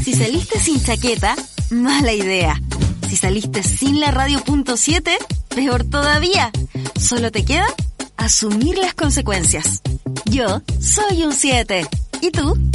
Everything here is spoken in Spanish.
Si saliste sin chaqueta, mala idea. Si saliste sin la radio.7, peor todavía. Solo te queda asumir las consecuencias. Yo soy un 7. ¿Y tú?